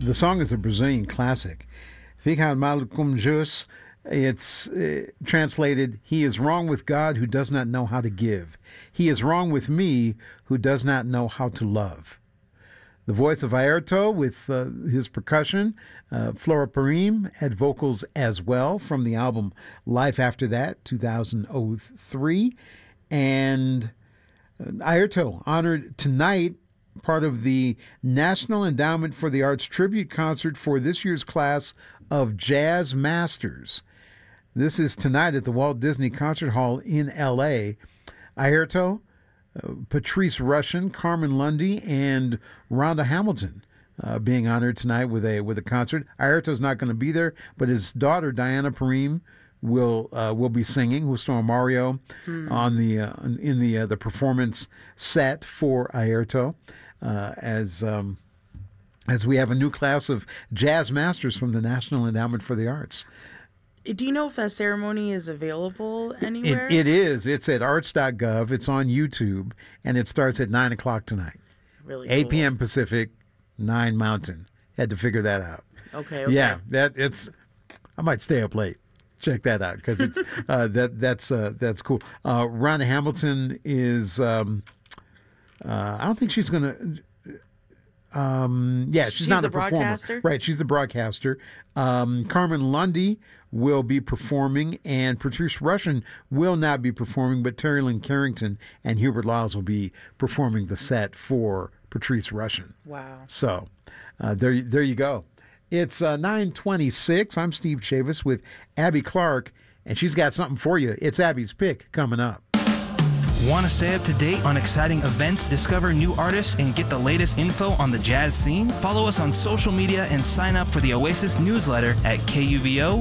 The song is a Brazilian classic. Fica mal com Deus. It's translated, he is wrong with God who does not know how to give. He is wrong with me who does not know how to love. The voice of Airto with his percussion, Flora Purim at vocals as well from the album Life After That, 2003. And Airto honored tonight, part of the National Endowment for the Arts tribute concert for this year's class of Jazz Masters. This is tonight at the Walt Disney Concert Hall in L.A. Airto, Patrice Rushen, Carmen Lundy, and Rhonda Hamilton being honored tonight with a concert. Airto's not going to be there, but his daughter Diana Purim will be singing. Justo Mario on in the performance set for Airto as we have a new class of jazz masters from the National Endowment for the Arts. Do you know if that ceremony is available anywhere? It is. It's at arts.gov. It's on YouTube, and it starts at 9 o'clock tonight. Really 8 cool. p.m. Pacific, 9 Mountain. Had to figure that out. Okay. Yeah, I might stay up late. Check that out because it's that's cool. Rhonda Hamilton is. I don't think she's gonna. She's not the a performer. broadcaster? Right, she's the broadcaster. Carmen Lundy will be performing, and Patrice Rushen will not be performing, but Terry Lynn Carrington and Hubert Lyles will be performing the set for Patrice Rushen. Wow. So there you go. It's 9:26. I'm Steve Chavis with Abby Clark, and she's got something for you. It's Abby's Pick coming up. Want to stay up to date on exciting events, discover new artists, and get the latest info on the jazz scene? Follow us on social media and sign up for the Oasis newsletter at KUVO.org.